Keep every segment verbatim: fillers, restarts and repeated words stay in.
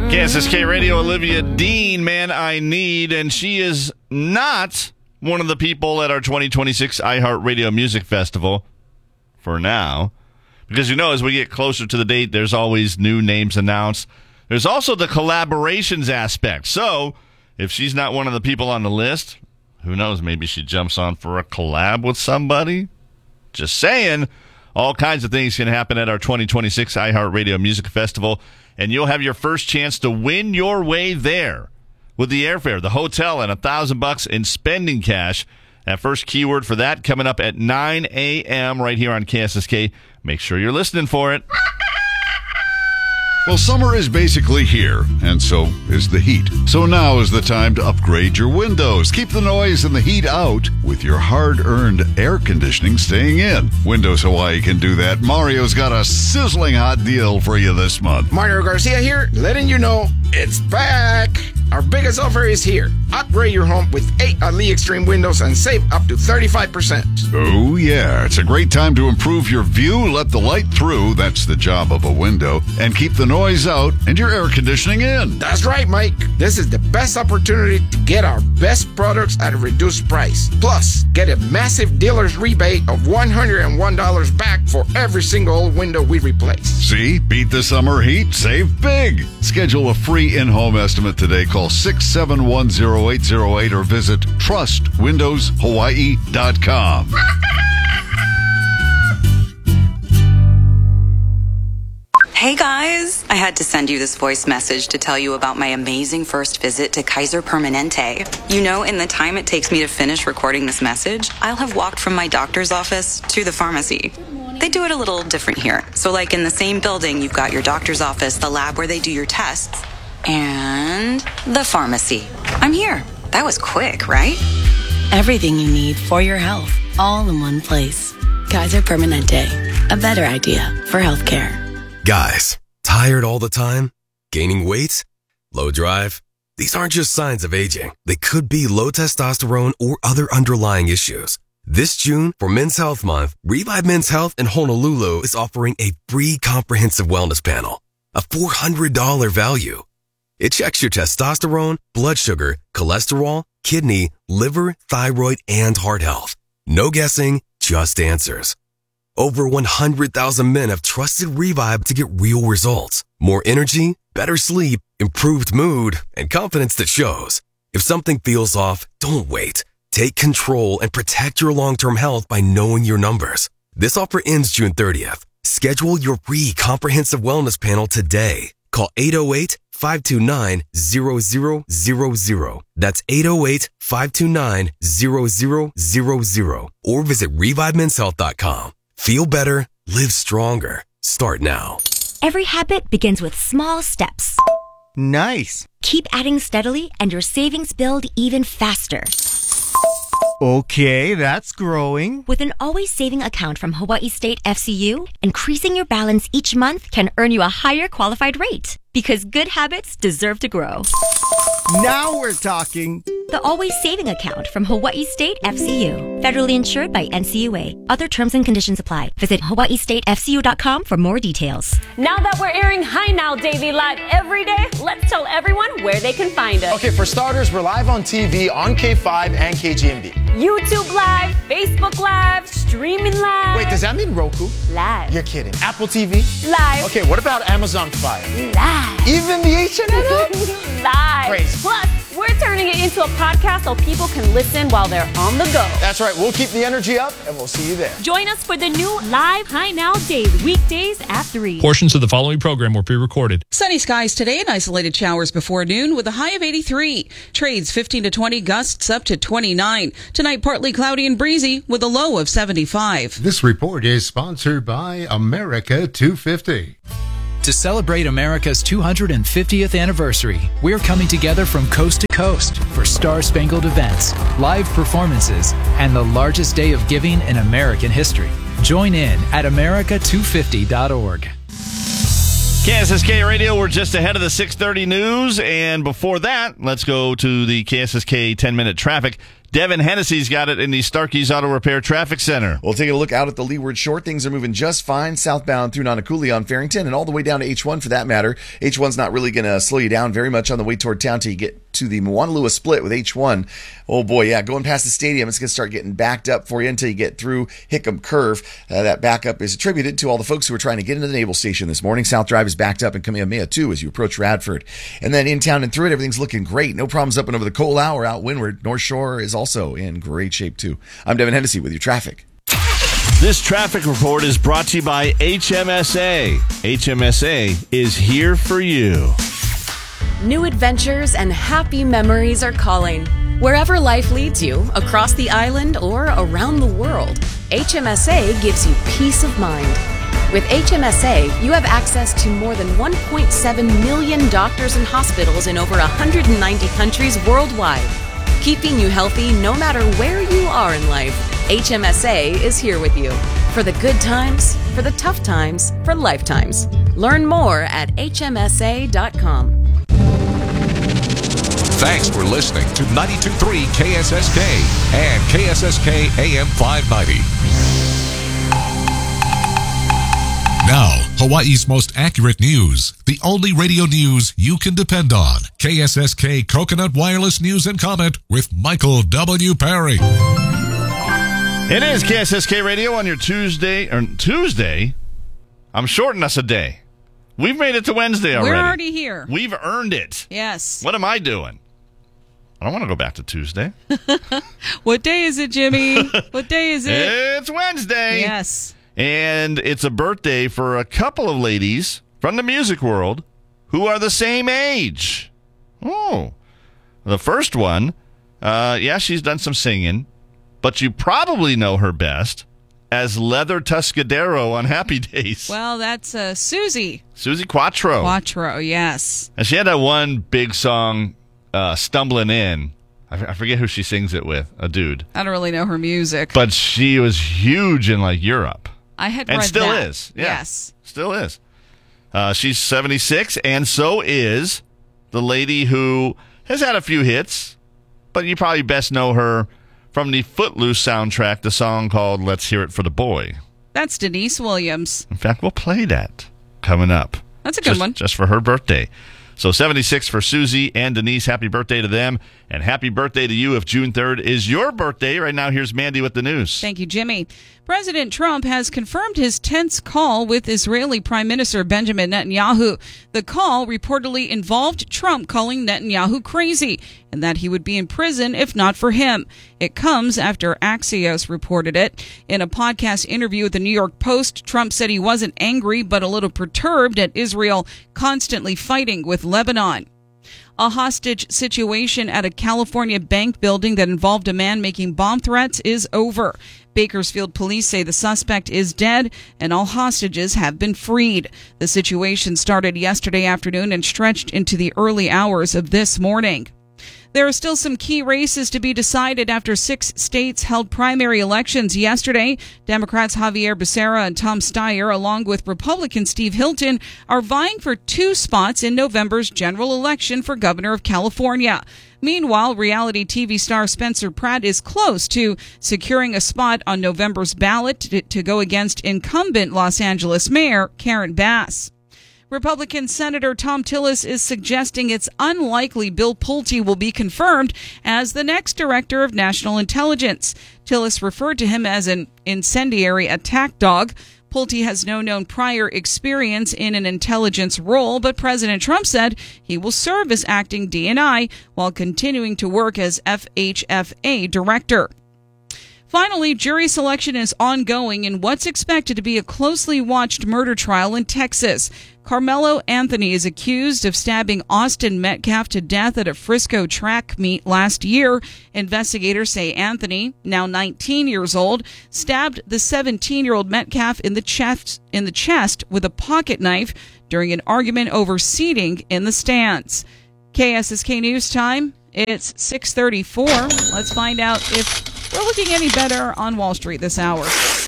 K S S K Radio, Olivia Dean, Man I Need, and she is not one of the people at our twenty twenty-six iHeartRadio Music Festival for now. Because, you know, as we get closer to the date, there's always new names announced. There's also the collaborations aspect. So, if she's not one of the people on the list, who knows, maybe she jumps on for a collab with somebody? Just saying. All kinds of things can happen at our twenty twenty-six iHeartRadio Music Festival, and you'll have your first chance to win your way there with the airfare, the hotel, and a thousand bucks in spending cash. That first keyword for that coming up at nine a.m. right here on K S S K. Make sure you're listening for it. Well, summer is basically here, and so is the heat. So now is the time to upgrade your windows. Keep the noise and the heat out with your hard-earned air conditioning staying in. Windows Hawaii can do that. Mario's got a sizzling hot deal for you this month. Mario Garcia here, letting you know it's back. Our biggest offer is here. Upgrade your home with eight Ali Extreme windows and save up to thirty-five percent. Oh, yeah. It's a great time to improve your view, let the light through. That's the job of a window. And keep the noise out and your air conditioning in. That's right, Mike. This is the best opportunity to get our best products at a reduced price. Plus, get a massive dealer's rebate of one hundred one dollars back for every single old window we replace. See? Beat the summer heat. Save big. Schedule a free in-home estimate today. Call six seven one, zero eight zero eight or visit trust windows hawaii dot com. Hey guys, I had to send you this voice message to tell you about my amazing first visit to Kaiser Permanente. You know, in the time it takes me to finish recording this message, I'll have walked from my doctor's office to the pharmacy. They do it a little different here. So like in the same building, you've got your doctor's office, the lab where they do your tests, and the pharmacy. I'm here. That was quick, right? Everything you need for your health, all in one place. Kaiser Permanente, a better idea for healthcare. Guys, tired all the time? Gaining weight? Low drive? These aren't just signs of aging. They could be low testosterone or other underlying issues. This June, for Men's Health Month, Revive Men's Health in Honolulu is offering a free comprehensive wellness panel, a four hundred dollars value. It checks your testosterone, blood sugar, cholesterol, kidney, liver, thyroid, and heart health. No guessing, just answers. Over one hundred thousand men have trusted Revive to get real results. More energy, better sleep, improved mood, and confidence that shows. If something feels off, don't wait. Take control and protect your long-term health by knowing your numbers. This offer ends June thirtieth. Schedule your free comprehensive wellness panel today. Call eight oh eight, five two nine, zero zero zero zero. That's eight oh eight, five two nine, zero zero zero zero. Or visit revive men's health dot com. Feel better, live stronger. Start now. Every habit begins with small steps. Nice. Keep adding steadily and your savings build even faster. Okay, that's growing. With an always saving account from Hawaii State F C U, increasing your balance each month can earn you a higher qualified rate. Because good habits deserve to grow. Now we're talking. The Always Saving Account from Hawaii State F C U. Federally insured by N C U A. Other terms and conditions apply. Visit hawaii state f c u dot com for more details. Now that we're airing Hi Now Daily live every day, let's tell everyone where they can find us. Okay, for starters, we're live on T V on K five and K G M B. YouTube Live, Facebook Live, streaming live. Wait, does that mean Roku? Live. You're kidding. Apple T V? Live. Okay, what about Amazon Fire? Live. Even the H and M? Live. Crazy. Plus, we're turning it into a podcast so people can listen while they're on the go. That's right. We'll keep the energy up, and we'll see you there. Join us for the new Live Hi Now Daily, weekdays at three. Portions of the following program were pre-recorded. Sunny skies today and isolated showers before noon with a high of eighty-three. Trades fifteen to twenty, gusts up to twenty-nine. Tonight, partly cloudy and breezy with a low of seventy-five. This report is sponsored by America two fifty. To celebrate America's two hundred fiftieth anniversary, we're coming together from coast to coast for star-spangled events, live performances, and the largest day of giving in American history. Join in at america two fifty dot org. K S S K Radio, we're just ahead of the six thirty news, and before that, let's go to the K S S K ten-minute traffic. Devin Hennessy's got it in the Starkey's Auto Repair Traffic Center. We'll take a look out at the Leeward Shore. Things are moving just fine southbound through Nanakuli on Farrington and all the way down to H one for that matter. H one's not really going to slow you down very much on the way toward town till you get to the Moanalua split with H one. Oh boy, yeah, going past the stadium, it's going to start getting backed up for you until you get through Hickam Curve. Uh, that backup is attributed to all the folks who are trying to get into the Naval Station this morning. South Drive is backed up in Kamehameha too as you approach Radford. And then in town and through it, everything's looking great. No problems up and over the Colau or out windward. North Shore is also in great shape too. I'm Devin Hennessy with your traffic. This traffic report is brought to you by H M S A. H M S A is here for you. New adventures and happy memories are calling. Wherever life leads you, across the island or around the world, H M S A gives you peace of mind. With H M S A, you have access to more than one point seven million doctors and hospitals in over one hundred ninety countries worldwide. Keeping you healthy no matter where you are in life, H M S A is here with you. For the good times, for the tough times, for lifetimes. Learn more at H M S A dot com. Thanks for listening to ninety-two point three K S S K and K S S K A M five ninety. Now, Hawaii's most accurate news. The only radio news you can depend on. K S S K Coconut Wireless News and Comment with Michael W. Perry. It is K S S K Radio on your Tuesday. Or Tuesday? I'm shorting us a day. We've made it to Wednesday already. We're already here. We've earned it. Yes. What am I doing? I don't want to go back to Tuesday. What day is it, Jimmy? What day is it? It's Wednesday. Yes. And it's a birthday for a couple of ladies from the music world who are the same age. Oh. The first one, uh, yeah, she's done some singing, but you probably know her best as Leather Tuscadero on Happy Days. Well, that's uh, Susie. Susie Quattro. Quattro, yes. And she had that one big song, uh, Stumbling In. I, f- I forget who she sings it with, a dude. I don't really know her music. But she was huge in, like, Europe. I had and read still that. is. Yeah, yes. Still is. Uh, she's seventy-six, and so is the lady who has had a few hits, but you probably best know her from the Footloose soundtrack, the song called Let's Hear It for the Boy. That's Denise Williams. In fact, we'll play that coming up. That's a good just, one. Just for her birthday. So seventy-six for Susie and Denise. Happy birthday to them. And happy birthday to you if June third is your birthday. Right now, here's Mandy with the news. Thank you, Jimmy. President Trump has confirmed his tense call with Israeli Prime Minister Benjamin Netanyahu. The call reportedly involved Trump calling Netanyahu crazy and that he would be in prison if not for him. It comes after Axios reported it. In a podcast interview with the New York Post, Trump said he wasn't angry but a little perturbed at Israel constantly fighting with Lebanon. A hostage situation at a California bank building that involved a man making bomb threats is over. Bakersfield police say the suspect is dead and all hostages have been freed. The situation started yesterday afternoon and stretched into the early hours of this morning. There are still some key races to be decided after six states held primary elections yesterday. Democrats Javier Becerra and Tom Steyer, along with Republican Steve Hilton, are vying for two spots in November's general election for governor of California. Meanwhile, reality T V star Spencer Pratt is close to securing a spot on November's ballot to, to go against incumbent Los Angeles Mayor Karen Bass. Republican Senator Tom Tillis is suggesting it's unlikely Bill Pulte will be confirmed as the next director of national intelligence. Tillis referred to him as an incendiary attack dog. Pulte has no known prior experience in an intelligence role, but President Trump said he will serve as acting D N I while continuing to work as F H F A director. Finally, jury selection is ongoing in what's expected to be a closely watched murder trial in Texas. Carmelo Anthony is accused of stabbing Austin Metcalf to death at a Frisco track meet last year. Investigators say Anthony, now nineteen years old, stabbed the seventeen-year-old Metcalf in the chest, in the chest with a pocket knife during an argument over seating in the stands. K S S K News Time. It's six thirty-four. Let's find out if we're looking any better on Wall Street this hour.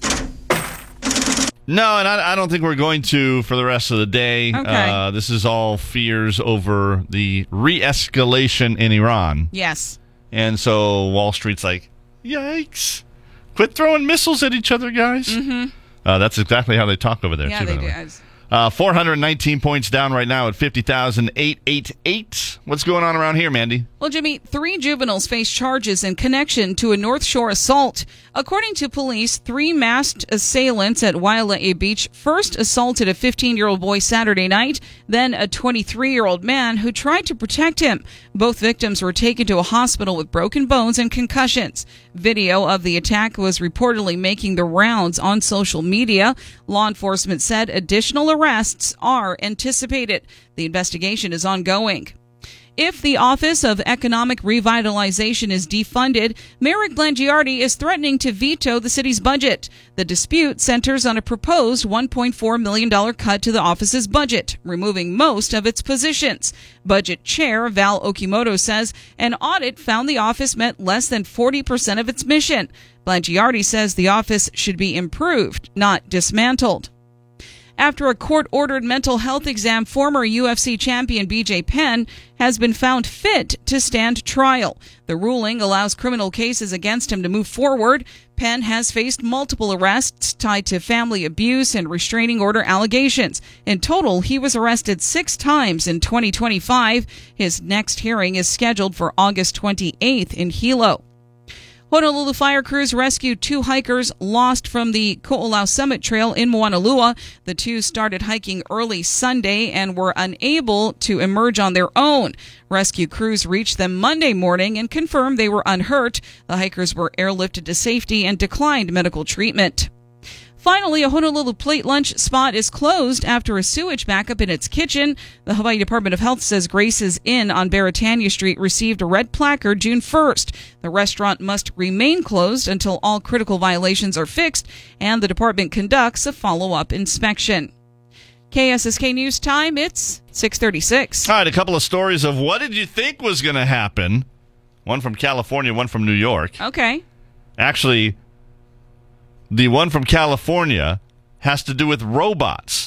No, and I, I don't think we're going to for the rest of the day. Okay. Uh, this is all fears over the re-escalation in Iran. Yes. And so Wall Street's like, yikes. Quit throwing missiles at each other, guys. Mm-hmm. Uh, that's exactly how they talk over there, Yeah, too. they by the do. way. I just- Uh, four hundred nineteen points down right now at fifty thousand eight hundred eighty-eight. What's going on around here, Mandy? Well, Jimmy, three juveniles face charges in connection to a North Shore assault. According to police, three masked assailants at Waialae Beach first assaulted a fifteen-year-old boy Saturday night, then a twenty-three-year-old man who tried to protect him. Both victims were taken to a hospital with broken bones and concussions. Video of the attack was reportedly making the rounds on social media. Law enforcement said additional arrests are anticipated. The investigation is ongoing. If the Office of Economic Revitalization is defunded, Merrick Blangiardi is threatening to veto the city's budget. The dispute centers on a proposed one point four million dollars cut to the office's budget, removing most of its positions. Budget Chair Val Okimoto says an audit found the office met less than forty percent of its mission. Blangiardi says the office should be improved, not dismantled. After a court-ordered mental health exam, former U F C champion B J Penn has been found fit to stand trial. The ruling allows criminal cases against him to move forward. Penn has faced multiple arrests tied to family abuse and restraining order allegations. In total, he was arrested six times in twenty twenty-five. His next hearing is scheduled for August twenty-eighth in Hilo. Honolulu fire crews rescued two hikers lost from the Ko'olau Summit Trail in Moanalua. The two started hiking early Sunday and were unable to emerge on their own. Rescue crews reached them Monday morning and confirmed they were unhurt. The hikers were airlifted to safety and declined medical treatment. Finally, a Honolulu plate lunch spot is closed after a sewage backup in its kitchen. The Hawaii Department of Health says Grace's Inn on Beretania Street received a red placard June first. The restaurant must remain closed until all critical violations are fixed, and the department conducts a follow-up inspection. K S S K News Time, it's six thirty-six. All right, a couple of stories of what did you think was going to happen. One from California, one from New York. Okay. Actually, the one from California has to do with robots.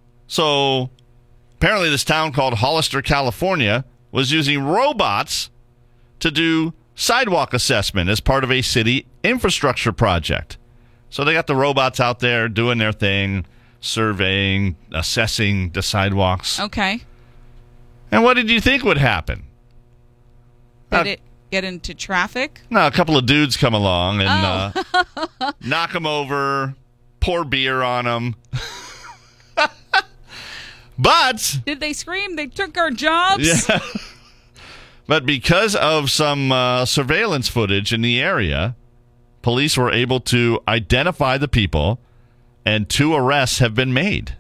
So, apparently this town called Hollister, California, was using robots to do sidewalk assessment as part of a city infrastructure project. So they got the robots out there doing their thing, surveying, assessing the sidewalks. Okay. And what did you think would happen? Did Uh, it get into traffic? No, a couple of dudes come along and Oh. uh, knock them over, pour beer on them. But Did they scream, they took our jobs? yeah, but because of some uh, surveillance footage in the area, police were able to identify the people, and two arrests have been made.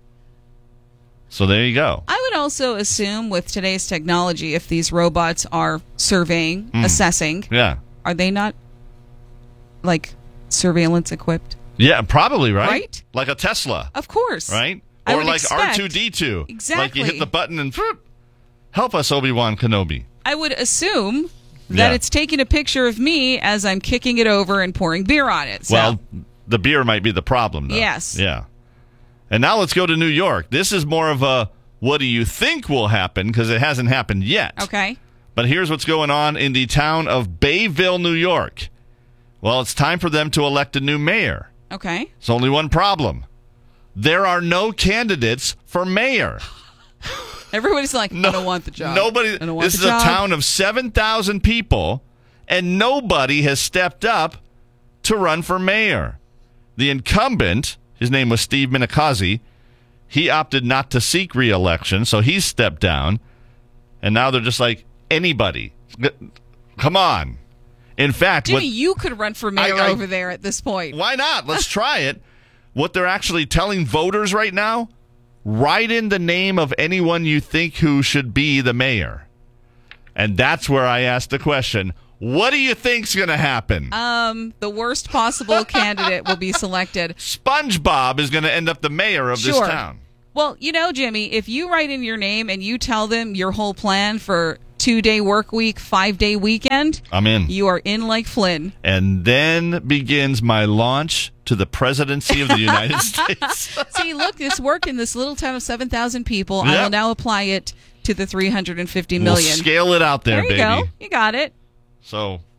So there you go. I would also assume with today's technology, if these robots are surveying, Mm. assessing, Yeah. are they not like surveillance equipped? Yeah, probably, right? Right? Like a Tesla. Of course. Right? I Or would like expect- R two D two. Exactly. Like you hit the button and whoop, help us, Obi-Wan Kenobi. I would assume that Yeah. it's taking a picture of me as I'm kicking it over and pouring beer on it. So. Well, the beer might be the problem, though. Yes. Yeah. And now let's go to New York. This is more of a what do you think will happen because it hasn't happened yet. Okay. But here's what's going on in the town of Bayville, New York. Well, it's time for them to elect a new mayor. Okay. There's only one problem. There are no candidates for mayor. Everybody's like, I don't want the job. Nobody. I don't want This the is job. a town of seven thousand people, and nobody has stepped up to run for mayor. The incumbent, his name was Steve Minakazi, he opted not to seek re-election, so he's stepped down, and now they're just like, anybody. Come on. In fact, Jimmy, what, you could run for mayor I- I- over there at this point. why not? Let's try it. What they're actually telling voters right now, write in the name of anyone you think who should be the mayor. And that's where I asked the question, what do you think's going to happen? Um, the worst possible candidate will be selected. SpongeBob is going to end up the mayor of Sure. this town. Well, you know, Jimmy, if you write in your name and you tell them your whole plan for two-day work week, five-day weekend, I'm in. you are in like Flynn. And then begins my launch to the presidency of the United States. See, look, this worked in this little town of seven thousand people. I Yep. will now apply it to the three hundred fifty We'll million. scale it out there, There you baby. go. You got it. So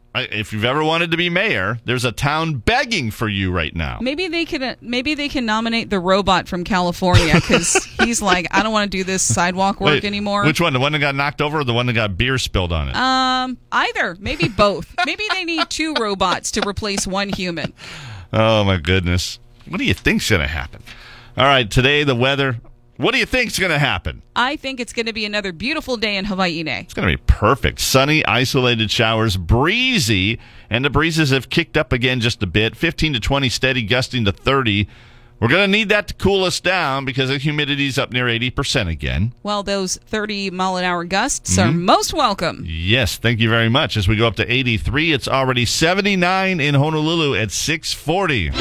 I, if you've ever wanted to be mayor, there's a town begging for you right now. Maybe they can. Uh, maybe they can nominate the robot from California because he's like, I don't want to do this sidewalk work Wait, anymore. Which one? The one that got knocked over, or the one that got beer spilled on it? Um, either. Maybe both. Maybe they need two robots to replace one human. Oh my goodness! What do you think's going to happen? All right, today the weather. What do you think's going to happen? I think it's going to be another beautiful day in Hawaii. It's going to be perfect. Sunny, isolated showers, breezy, and the breezes have kicked up again just a bit. fifteen to twenty, steady, gusting to thirty. We're going to need that to cool us down because the humidity's up near eighty percent again. Well, those thirty mile an hour gusts Mm-hmm. are most welcome. Yes, thank you very much. As we go up to eighty-three, it's already seventy-nine in Honolulu at six forty.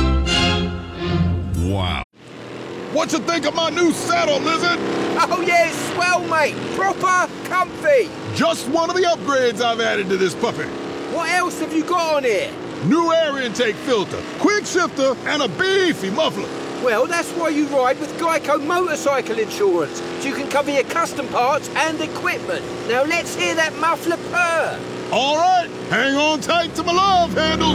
Wow. What you think of my new saddle, Lizard? Oh, yeah, it's swell, mate. Proper comfy. Just one of the upgrades I've added to this puppy. What else have you got on here? New air intake filter, quick shifter, and a beefy muffler. Well, that's why you ride with Geico Motorcycle Insurance, so you can cover your custom parts and equipment. Now let's hear that muffler purr. All right, hang on tight to my love handles.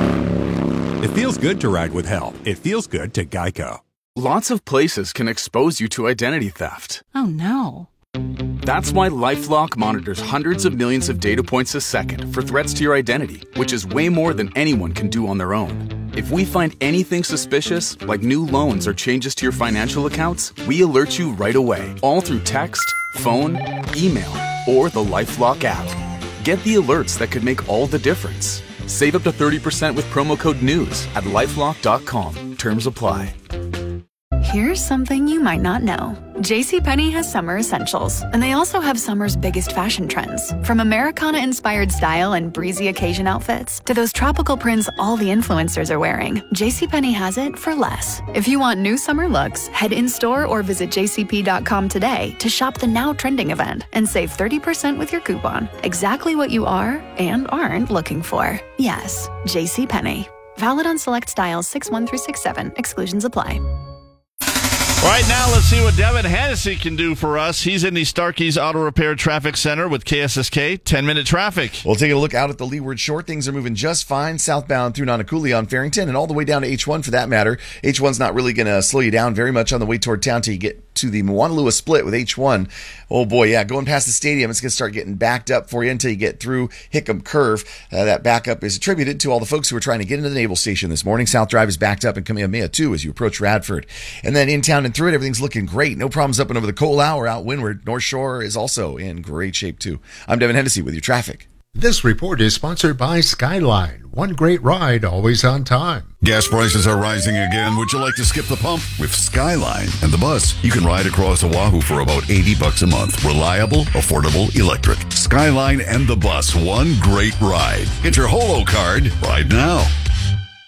It feels good to ride with help. It feels good to Geico. Lots of places can expose you to identity theft. Oh, no. That's why LifeLock monitors hundreds of millions of data points a second for threats to your identity, which is way more than anyone can do on their own. If we find anything suspicious, like new loans or changes to your financial accounts, we alert you right away, all through text, phone, email, or the LifeLock app. Get the alerts that could make all the difference. Save up to thirty percent with promo code NEWS at lifelock dot com. Terms apply. Here's something you might not know. JCPenney has summer essentials, and they also have summer's biggest fashion trends. From Americana-inspired style and breezy occasion outfits to those tropical prints all the influencers are wearing, JCPenney has it for less. If you want new summer looks, head in-store or visit j c p dot com today to shop the now trending event and save thirty percent with your coupon. Exactly what you are and aren't looking for. Yes, JCPenney. Valid on select styles six one through six seven. Exclusions apply. Right now, let's see what Devin Hennessy can do for us. He's in the Starkey's Auto Repair Traffic Center with K S S K ten-minute traffic. We'll take a look out at the Leeward Shore. Things are moving just fine southbound through Nanakuli on Farrington and all the way down to H one for that matter. H one's not really going to slow you down very much on the way toward town till you get to the Moanalua split with H one. Oh boy, yeah, going past the stadium, it's going to start getting backed up for you until you get through Hickam Curve. Uh, that backup is attributed to all the folks who are trying to get into the Naval Station this morning. South Drive is backed up in Kamehameha too as you approach Radford. And then in town and through it, everything's looking great. No problems up and over the Colau or out windward. North Shore is also in great shape too. I'm Devin Hennessy with your traffic. This report is sponsored by Skyline. One great ride, always on time. Gas prices are rising again. Would you like to skip the pump? With Skyline and the bus, you can ride across Oahu for about eighty bucks a month. Reliable, affordable, electric. Skyline and the bus, one great ride. Get your Holo card right now.